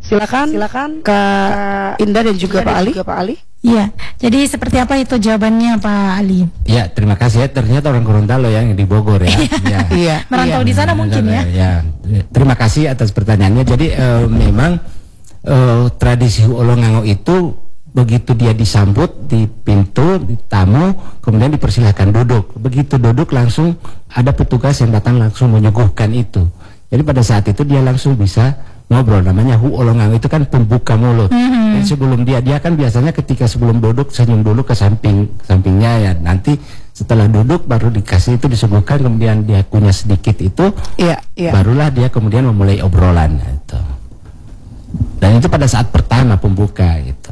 Silakan Kak Indah dan juga Pak Ali. Iya, jadi seperti apa itu jawabannya Pak Ali? Ya, terima kasih ya. Ternyata orang Gorontalo yang di Bogor ya. Iya. Merantau di sana mungkin ya. Ya, terima kasih atas pertanyaannya. Jadi memang tradisi Olongango itu begitu dia disambut di pintu, di tamu, kemudian dipersilahkan duduk. Begitu duduk langsung ada petugas yang datang langsung menyuguhkan itu. Jadi pada saat itu dia langsung bisa ngobrol, namanya Hu Olongango itu kan pembuka mulut. Dan sebelum dia kan biasanya ketika sebelum duduk senyum dulu ke sampingnya ya, nanti setelah duduk baru dikasih itu disuguhkan, kemudian dia kunyah sedikit itu, barulah dia kemudian memulai obrolan itu. Dan itu pada saat pertama pembuka gitu.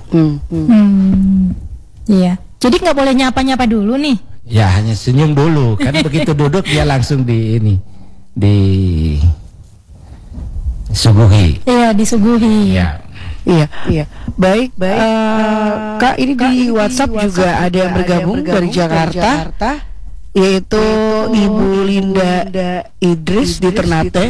Iya. Jadi nggak boleh nyapa-nyapa dulu nih? Ya hanya senyum dulu kan begitu duduk dia langsung disuguhi. Iya, disuguhi. Iya. Baik. Kak, ini di WhatsApp juga ada yang bergabung dari Jakarta, yaitu Ibu Linda Idris di Ternate.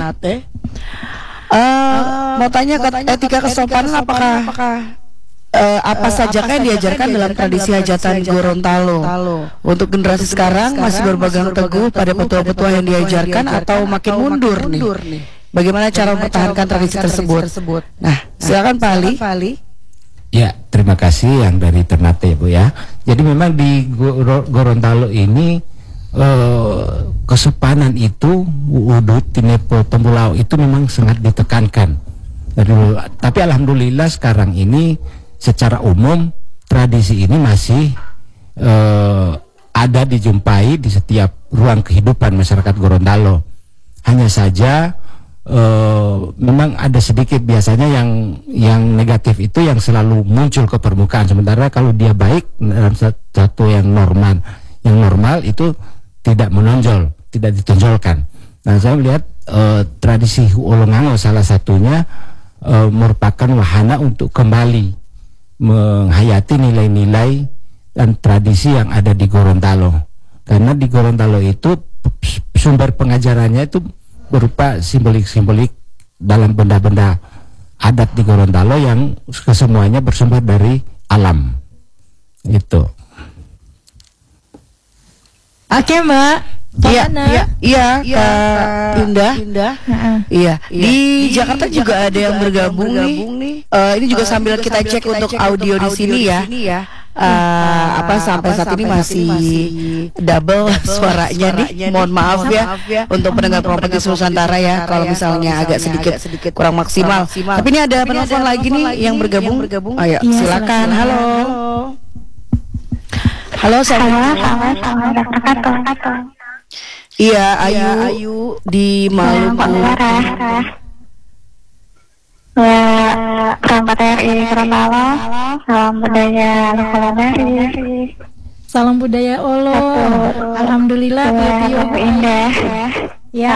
Mau tanya etika kesopanan apakah apa saja yang diajarkan dalam tradisi hajatan Gorontalo untuk generasi sekarang masih berpegang teguh pada petua-petua yang diajarkan atau makin mundur nih? Bagaimana cara mempertahankan tradisi tersebut? Nah, silakan Pak Ali. Ya, terima kasih yang dari Ternate Bu ya. Jadi memang di Gorontalo ini kesopanan itu udut tinepo tembulau itu memang sangat ditekankan. Tapi alhamdulillah sekarang ini secara umum tradisi ini masih ada dijumpai di setiap ruang kehidupan masyarakat Gorontalo. Hanya saja memang ada sedikit biasanya yang negatif itu yang selalu muncul ke permukaan, sementara kalau dia baik dalam satu yang normal itu tidak menonjol, tidak ditonjolkan. Nah, saya melihat tradisi Olongango salah satunya merupakan wahana untuk kembali menghayati nilai-nilai dan tradisi yang ada di Gorontalo. Karena di Gorontalo itu sumber pengajarannya itu berupa simbolik-simbolik dalam benda-benda adat di Gorontalo yang kesemuanya bersumber dari alam. Itu. Oke, Mbak. Iya, Kak Indah. Iya. Di Jakarta juga ada yang bergabung nih. Ini juga sambil kita cek untuk audio di sini ya. Sampai saat ini masih double suaranya nih. Mohon maaf ya untuk pendengar Properti Nusantara ya kalau misalnya agak sedikit kurang maksimal. Tapi ini ada penelpon lagi nih yang bergabung. Ayo, silakan. Halo, Assalamualaikum. Iya, Ayu di Maluku. Selamat RI Gorontalo, salam budaya Lokoloneri. Salam budaya Olo. Alhamdulillah, Bu Indah. Ya.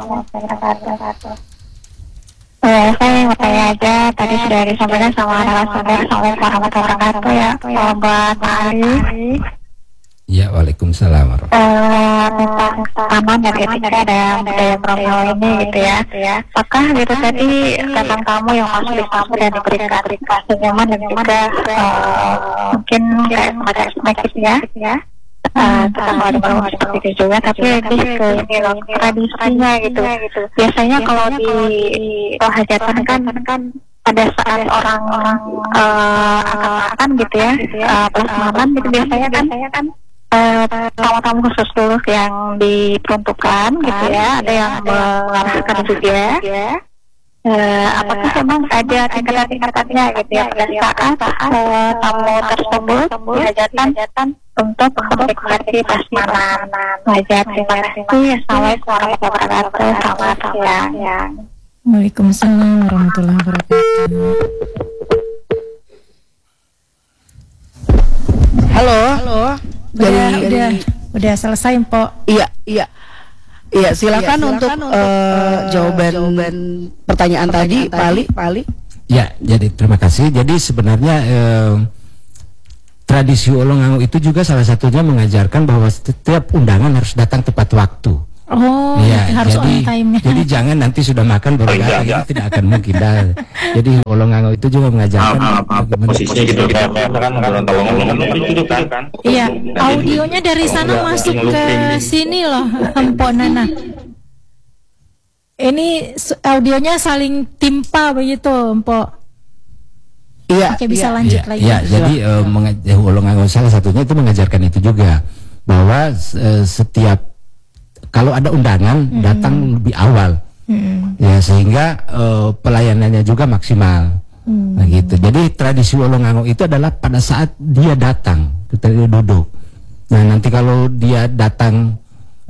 Saya mau tanya aja, tadi sudah disampaikan sama narasumber. Assalamualaikum warahmatullahi wabarakatuh ya, buat Pak Ali. Ya, waalaikumsalam. Tentang taman dan etika dan budaya Gorontalo ini gitu ya. Apakah gitu tadi tentang tamu yang masuk di tamu dan diberikan senyuman dan juga mungkin kayak semacam sedikit ya. Tentang ada seperti itu juga, tapi lebih ke ini loh, tradisinya gitu. Biasanya kalau di hajatan kan pada saat orang-orang akan gitu ya, prasmanan gitu biasanya kan tamu-tamu khusus dulu yang diperuntukkan gitu ya, ada yang mengarahkan juga. Apakah memang ada tingkatan-tingkatannya gitu ya pada saat tamu tersebut di hajatan untuk menikmati prasmanan hajat? Terima kasih. Assalamualaikum warahmatullahi wabarakatuh. Selamat siang. Waalaikumsalam warahmatullahi wabarakatuh. Halo. Udah selesai, Mpok. Iya, silakan untuk jawaban pertanyaan tadi, Pak Ali. Ya, jadi terima kasih. Jadi sebenarnya tradisi Olongango itu juga salah satunya mengajarkan bahwa setiap undangan harus datang tepat waktu. Oh, Ya, harus on time. jadi jangan nanti sudah makan baru datang, itu tidak akan mungkin. Jadi Olongango itu juga mengajarkan posisinya gitu kan Gorontalo ngomong itu kan. Iya, audionya dari sana masuk ke sini loh, Mpok Nana. Ini audionya saling timpa begitu, Mpok. Iya. Oke, bisa lanjut lagi. Ya, jadi Olongango salah satunya itu mengajarkan itu juga, bahwa setiap kalau ada undangan datang lebih awal, ya sehingga pelayanannya juga maksimal. Nah gitu. Jadi tradisi Olongango itu adalah pada saat dia datang, kita duduk. Nah nanti kalau dia datang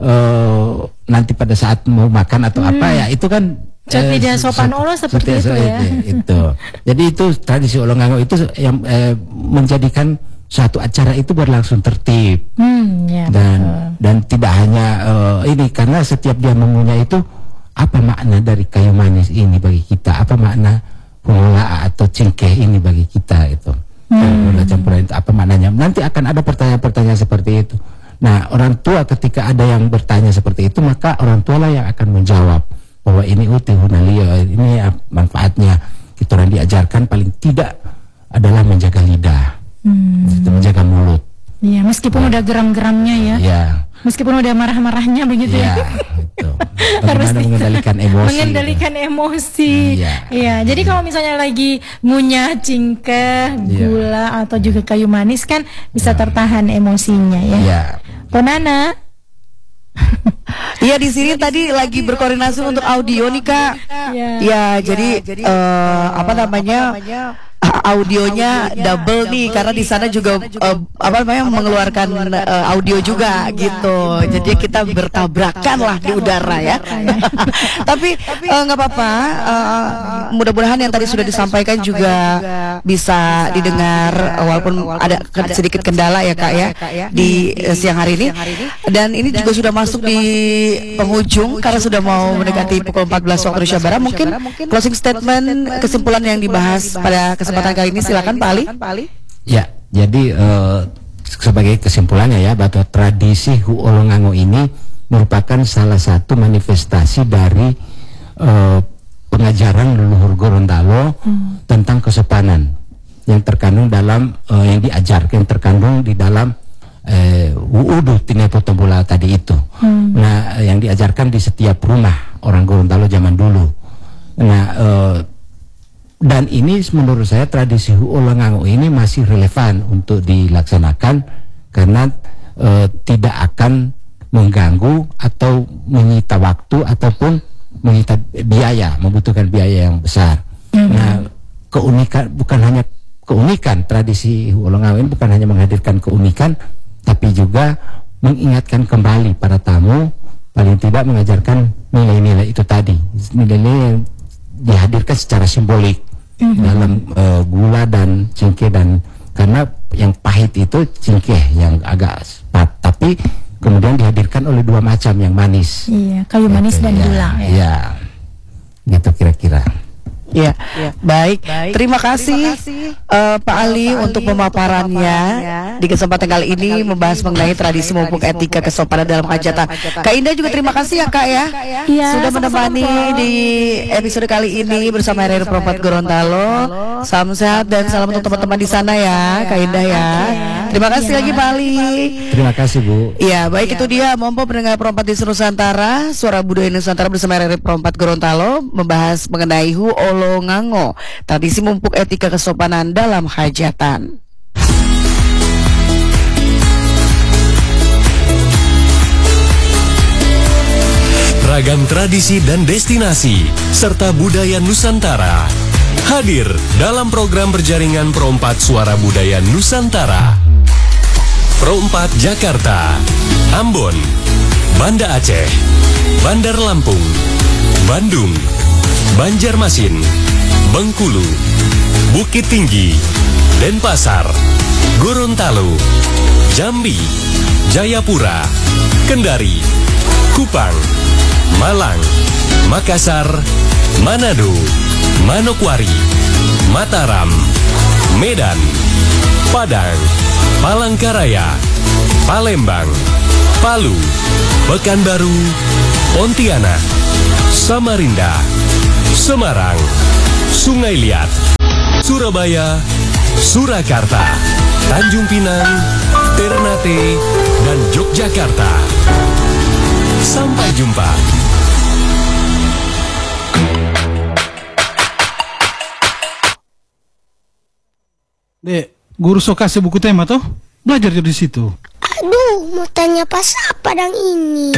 nanti pada saat mau makan atau apa ya itu kan tidak sopan olo seperti itu ya. Itu. Jadi itu tradisi Olongango itu yang menjadikan suatu acara itu berlangsung tertib. Ya, dan tidak hanya ini, karena setiap dia mengunyah itu apa makna dari kayu manis ini bagi kita, apa makna pengelola atau cingkeh ini bagi kita itu. Gula campuran itu apa maknanya? Nanti akan ada pertanyaan-pertanyaan seperti itu. Nah, orang tua ketika ada yang bertanya seperti itu, maka orang tua lah yang akan menjawab bahwa ini uti hunalio, ini manfaatnya. Kita orang diajarkan paling tidak adalah menjaga lidah. Itu menjaga mulut. Iya, meskipun udah geram-geramnya ya. Iya. Meskipun udah marah-marahnya begitu ya. Itu. Bagaimana mengendalikan emosi. Mengendalikan emosi. Iya, jadi kalau misalnya lagi ngunyah cingkeh, gula atau juga kayu manis kan bisa tertahan emosinya ya. Iya. Ponana. Iya, di sini tadi lagi berkoordinasi untuk audio nih Kak. Ya, jadi apa namanya? Audionya double nih karena di sana juga apa namanya mengeluarkan audio juga gitu. Jadi kita bertabrakan lah di udara ya. Tapi nggak apa-apa. Mudah-mudahan yang tadi sudah disampaikan juga bisa didengar walaupun ada sedikit kendala ya Kak ya di siang hari ini. Dan ini juga sudah masuk di penghujung karena sudah mau mendekati pukul 14 waktu Indonesia Barat. Mungkin closing statement kesimpulan yang dibahas pada kesempatan kali ini silakan Pak Ali. Ya, jadi sebagai kesimpulannya ya, bahwa tradisi Hu Olongango ini merupakan salah satu manifestasi dari pengajaran leluhur Gorontalo tentang kesopanan yang terkandung dalam yang terkandung di dalam Wuudu Tinepo Tombula tadi itu. Nah, yang diajarkan di setiap rumah orang Gorontalo zaman dulu. Nah, dan ini menurut saya tradisi Hu Olongango ini masih relevan untuk dilaksanakan karena tidak akan mengganggu atau menyita waktu ataupun menyita biaya, membutuhkan biaya yang besar. Nah, keunikan bukan hanya keunikan tradisi Hu Olongango ini bukan hanya menghadirkan keunikan, tapi juga mengingatkan kembali para tamu, paling tidak mengajarkan nilai-nilai itu tadi, nilai-nilai yang dihadirkan secara simbolik dalam gula dan cingkeh, dan karena yang pahit itu cingkeh yang agak sepat, tapi kemudian dihadirkan oleh dua macam yang manis. Iya, kayu manis dan gula. Iya, gitu kira-kira. Ya, baik. Terima kasih Pak Ali untuk pemaparannya di kesempatan kali ini membahas mengenai tradisi maupun etika kesopanan dalam hajatan. Kak Indah juga terima kasih ya Kak ya, sudah menemani di episode kali ini bersama RRI Perempat Gorontalo. Salam sehat dan salam untuk teman-teman di sana ya Kak Indah ya. Terima kasih lagi Pak Ali. Terima kasih Bu. Ya, baik itu dia Mompo pendengar Perempat di Nusantara, Suara Budaya Nusantara bersama RRI Perempat Gorontalo membahas mengenai Hu Olongango, tradisi mumpuk etika kesopanan dalam hajatan. Ragam tradisi dan destinasi serta budaya Nusantara hadir dalam program berjaringan Perompat Suara Budaya Nusantara. Perompat Jakarta, Ambon, Banda Aceh, Bandar Lampung, Bandung, Banjarmasin, Bengkulu, Bukit Tinggi, Denpasar, Gorontalo, Jambi, Jayapura, Kendari, Kupang, Malang, Makassar, Manado, Manokwari, Mataram, Medan, Padang, Palangkaraya, Palembang, Palu, Pekanbaru, Pontianak, Samarinda, Semarang, Sungai Liat, Surabaya, Surakarta, Tanjung Pinang, Ternate, dan Yogyakarta. Sampai jumpa. Dek, guru sok kasih buku tema toh? Belajar dari situ. Aduh, mau tanya pas apa dang ini?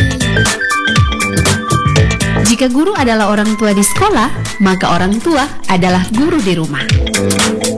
Jika guru adalah orang tua di sekolah, maka orang tua adalah guru di rumah.